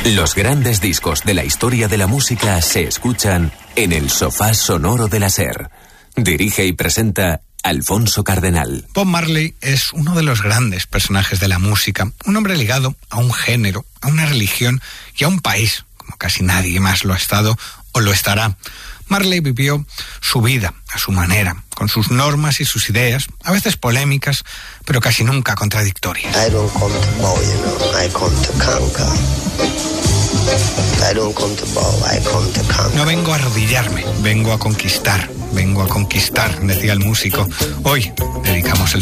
Los grandes discos de la historia de la música se escuchan en el sofá sonoro de la SER. Dirige y presenta Alfonso Cardenal. Bob Marley es uno de los grandes personajes de la música, un hombre ligado a un género, a una religión y a un país, como casi nadie más lo ha estado o lo estará. Marley vivió su vida a su manera, con sus normas y sus ideas, a veces polémicas, pero casi nunca contradictorias. I don't come to bow, I come to conquer. I don't come to bow, I come to conquer. No vengo a arrodillarme, vengo a conquistar, decía el músico. Hoy dedicamos el